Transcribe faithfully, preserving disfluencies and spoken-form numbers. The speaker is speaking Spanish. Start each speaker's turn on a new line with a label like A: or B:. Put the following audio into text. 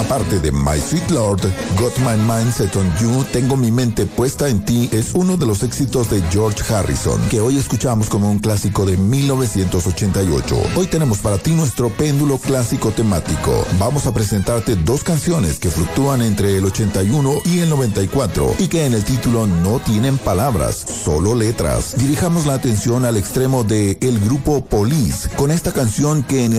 A: parte de My Sweet Lord, Got My Mind Set on You, Tengo mi mente puesta en ti, es uno de los éxitos de George Harrison, que hoy escuchamos como un clásico de mil novecientos ochenta y ocho. Hoy tenemos para ti nuestro péndulo clásico temático. Vamos a presentarte dos canciones que fluctúan entre el ochenta y uno y el noventa y cuatro y que en el título no tienen palabras, solo letras. Dirijamos la atención al extremo de el grupo Police con esta canción que en